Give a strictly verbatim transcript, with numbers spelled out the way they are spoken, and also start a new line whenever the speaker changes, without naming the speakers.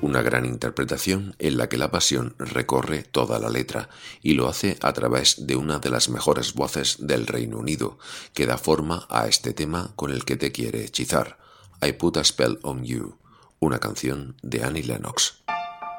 Una gran interpretación en la que la pasión recorre toda la letra y lo hace a través de una de las mejores voces del Reino Unido, que da forma a este tema con el que te quiere hechizar, I Put a Spell on You, una canción de Annie Lennox.